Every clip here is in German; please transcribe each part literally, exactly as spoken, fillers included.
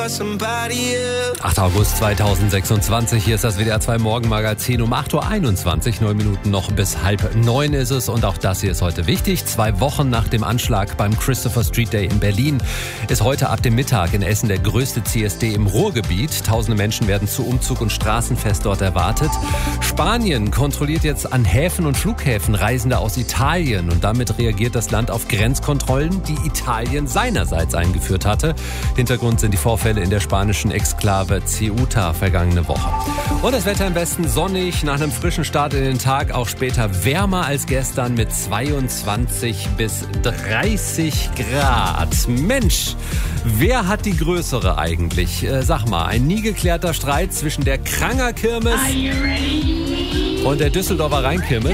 achter August zweitausendsechsundzwanzig, hier ist das W D R zwei Morgenmagazin um acht Uhr einundzwanzig, neun Minuten noch bis halb neun ist es und auch das hier ist heute wichtig. Zwei Wochen nach dem Anschlag beim Christopher Street Day in Berlin ist heute ab dem Mittag in Essen der größte C S D im Ruhrgebiet. Tausende Menschen werden zu Umzug und Straßenfest dort erwartet. Spanien kontrolliert jetzt an Häfen und Flughäfen Reisende aus Italien und damit reagiert das Land auf Grenzkontrollen, die Italien seinerseits eingeführt hatte. Hintergrund sind die Vorfälle in der spanischen Exklave Ceuta vergangene Woche. Und das Wetter im Westen sonnig, nach einem frischen Start in den Tag auch später wärmer als gestern mit zweiundzwanzig bis dreißig Grad. Mensch, wer hat die größere eigentlich? Äh, sag mal, ein nie geklärter Streit zwischen der Kranger Kirmes und der Düsseldorfer Rheinkirmes.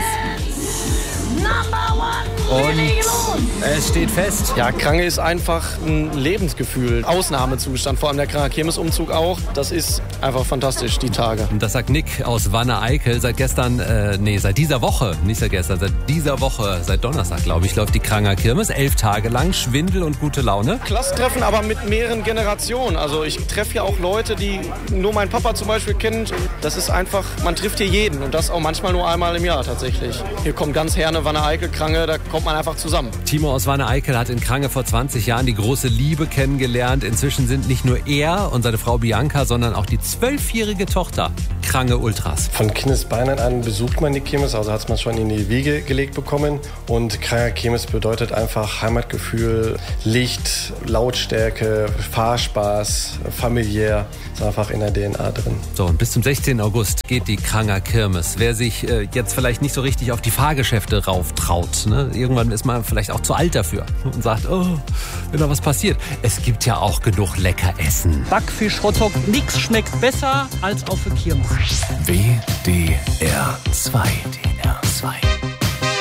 Und es steht fest. Ja, Krange ist einfach ein Lebensgefühl. Ausnahmezustand, vor allem der Kranger Kirmesumzug auch. Das ist einfach fantastisch, die Tage. Und das sagt Nick aus Wanne-Eickel. Seit gestern, äh, nee, seit dieser Woche, nicht seit gestern, seit dieser Woche, seit Donnerstag, glaube ich, läuft die Kranger Kirmes. Elf Tage lang, Schwindel und gute Laune. Klassentreffen, aber mit mehreren Generationen. Also ich treffe ja auch Leute, die nur mein Papa zum Beispiel kennt. Das ist einfach, man trifft hier jeden und das auch manchmal nur einmal im Jahr tatsächlich. Hier kommt ganz Herne, Wanne-Eickel, Krange, da kommt man einfach zusammen. Timo aus Wanne-Eickel hat in Krange vor zwanzig Jahren die große Liebe kennengelernt. Inzwischen sind nicht nur er und seine Frau Bianca, sondern auch die zwölfjährige Tochter Krange Ultras. Von Kindesbeinen an besucht man die Kirmes, also hat man schon in die Wiege gelegt bekommen. Und Kranger Kirmes bedeutet einfach Heimatgefühl, Licht, Lautstärke, Fahrspaß, familiär. Ist einfach in der D N A drin. So, und bis zum sechzehnten August geht die Kranger Kirmes. Wer sich äh, jetzt vielleicht nicht so richtig auf die Fahrgeschäfte rauftraut, ne? Irgendwann ist man vielleicht auch zu alt dafür und sagt, oh, wenn da was passiert. Es gibt ja auch genug lecker Essen. Backfisch, Hotdog, nix schmeckt besser als auf der Kirmes. W D R zwei.